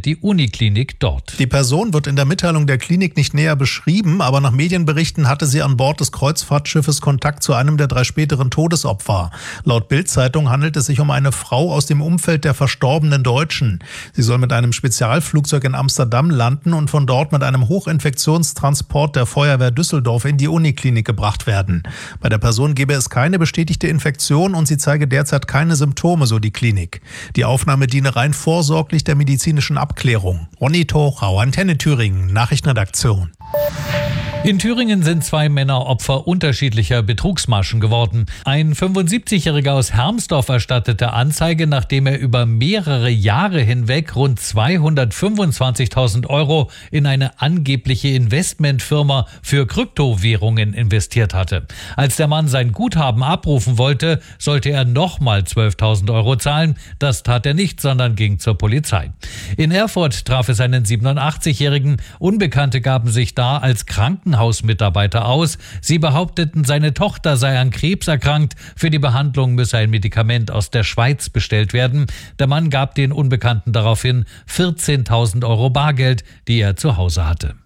die Uniklinik dort. Die Person wird in der Mitteilung der Klinik nicht näher beschrieben, aber nach Medienberichten hatte sie an Bord des Kreuzfahrtschiffes Kontakt zu einem der 3 späteren Todesopfer. Laut Bild-Zeitung handelt es sich um eine Frau aus dem Umfeld der verstorbenen Deutschen. Sie soll mit einem Spezialflugzeug in Amsterdam landen und von dort mit einem Hochinfektionstransport der Feuerwehr Düsseldorf in die Uniklinik gebracht werden. Bei der Person gebe es keine bestätigte Infektion und sie zeige derzeit keine Symptome, so die Klinik. Die Aufnahme diene rein vorsorglich der medizinischen Abklärung. Ronny Tochau, Antenne Thüringen, Nachrichtenredaktion. In Thüringen sind 2 Männer Opfer unterschiedlicher Betrugsmaschen geworden. Ein 75-Jähriger aus Hermsdorf erstattete Anzeige, nachdem er über mehrere Jahre hinweg rund 225.000 € in eine angebliche Investmentfirma für Kryptowährungen investiert hatte. Als der Mann sein Guthaben abrufen wollte, sollte er nochmal 12.000 € zahlen. Das tat er nicht, sondern ging zur Polizei. In Erfurt traf es einen 87-Jährigen. Unbekannte gaben sich da als Krankenhausmitarbeiter aus. Sie behaupteten, seine Tochter sei an Krebs erkrankt. Für die Behandlung müsse ein Medikament aus der Schweiz bestellt werden. Der Mann gab den Unbekannten daraufhin 14.000 € Bargeld, die er zu Hause hatte.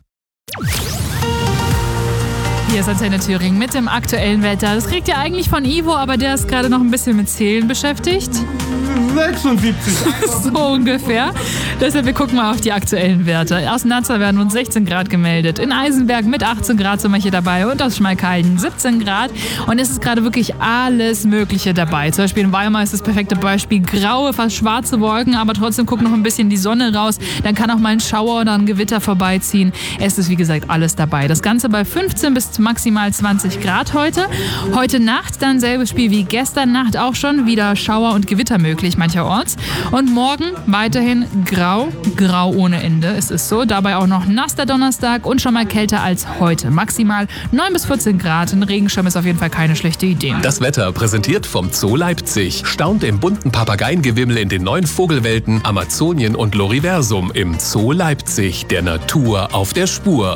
Hier ist Antenne Thüringen mit dem aktuellen Wetter. Das kriegt ihr eigentlich von Ivo, aber der ist gerade noch ein bisschen mit Zählen beschäftigt. 76. So ungefähr. Deshalb, wir gucken mal auf die aktuellen Werte. Aus Nazza werden uns 16 Grad gemeldet. In Eisenberg mit 18 Grad sind wir hier dabei und aus Schmalkalden 17 Grad. Und es ist gerade wirklich alles Mögliche dabei. Zum Beispiel in Weimar ist das perfekte Beispiel graue, fast schwarze Wolken, aber trotzdem guckt noch ein bisschen die Sonne raus. Dann kann auch mal ein Schauer oder ein Gewitter vorbeiziehen. Es ist, wie gesagt, alles dabei. Das Ganze bei 15 bis maximal 20 Grad heute. Heute Nacht dann selbes Spiel wie gestern Nacht auch schon. Wieder Schauer und Gewitter möglich mancherorts. Und morgen weiterhin grau ohne Ende. Es ist so. Dabei auch noch nass der Donnerstag und schon mal kälter als heute. Maximal 9 bis 14 Grad. Ein Regenschirm ist auf jeden Fall keine schlechte Idee. Das Wetter präsentiert vom Zoo Leipzig. Staunt im bunten Papageiengewimmel in den 9 Vogelwelten Amazonien und Loriversum im Zoo Leipzig. Der Natur auf der Spur.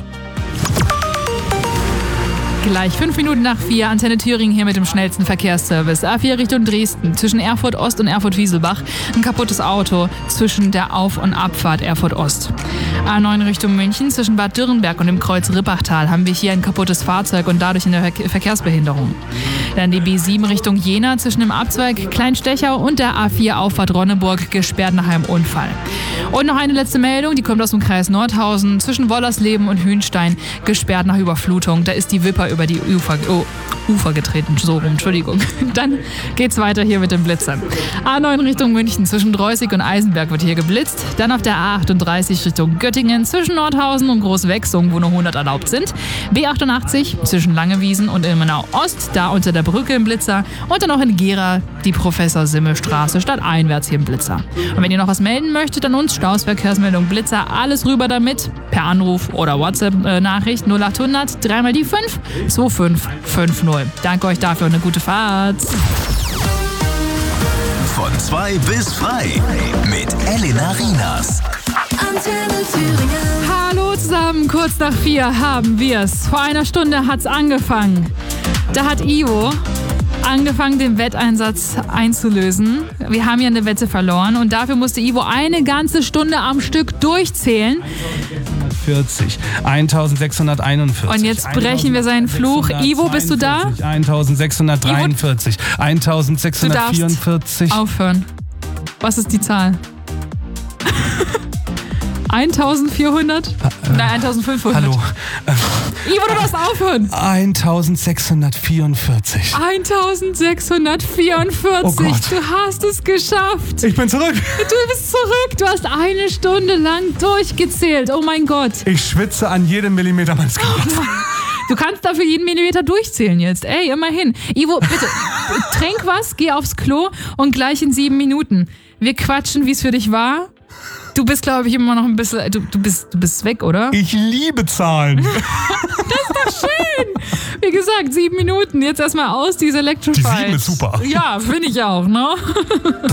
Gleich 5 Minuten nach 4, Antenne Thüringen hier mit dem schnellsten Verkehrsservice. A4 Richtung Dresden, zwischen Erfurt Ost und Erfurt Wieselbach. Ein kaputtes Auto zwischen der Auf- und Abfahrt Erfurt Ost. A9 Richtung München, zwischen Bad Dürrenberg und dem Kreuz Rippachtal haben wir hier ein kaputtes Fahrzeug und dadurch eine Verkehrsbehinderung. Dann die B7 Richtung Jena, zwischen dem Abzweig Kleinstechau und der A4 Auffahrt Ronneburg, gesperrt nach einem Unfall. Und noch eine letzte Meldung, die kommt aus dem Kreis Nordhausen, zwischen Wollersleben und Hühnstein, gesperrt nach Überflutung. Da ist die Wipper über die Ufer getreten, so rum, Entschuldigung. Dann geht's weiter hier mit den Blitzern. A9 Richtung München, zwischen Dreußig und Eisenberg wird hier geblitzt. Dann auf der A38 Richtung Göttingen, zwischen Nordhausen und Großwechsung, wo nur 100 erlaubt sind. B88 zwischen Langewiesen und Ilmenau Ost, da unter der Brücke im Blitzer. Und dann noch in Gera die Professor-Simmel-Straße, stadteinwärts hier im Blitzer. Und wenn ihr noch was melden möchtet an uns, Stausverkehrsmeldung Blitzer, alles rüber damit, per Anruf oder WhatsApp-Nachricht 0800 3 mal die 5 2550. Danke euch dafür und eine gute Fahrt. Von 2 bis frei mit Elena Rienas. Antenne Thüringen. Hallo zusammen, kurz nach 4 haben wir's. Vor einer Stunde hat's angefangen. Da hat Ivo angefangen, den Wetteinsatz einzulösen. Wir haben ja eine Wette verloren und dafür musste Ivo eine ganze Stunde am Stück durchzählen. 1641. Und jetzt brechen wir seinen Fluch. Ivo, bist du da? 1643. 1644. Aufhören. Was ist die Zahl? 1400? Nein, 1500. Hallo. Ivo, du darfst aufhören. 1644. 1644. Oh Gott. Du hast es geschafft. Ich bin zurück. Du bist zurück. Du hast eine Stunde lang durchgezählt. Oh mein Gott. Ich schwitze an jedem Millimeter meines Körpers. Du kannst dafür jeden Millimeter durchzählen jetzt. Ey, immerhin. Ivo, bitte, trink was, geh aufs Klo und gleich in 7 Minuten. Wir quatschen, wie es für dich war. Du bist, glaube ich, immer noch ein bisschen... Du bist weg, oder? Ich liebe Zahlen. Das ist doch schön. Wie gesagt, 7 Minuten. Jetzt erstmal aus, diese Electrify. Die 7 ist super. Ja, finde ich auch, ne?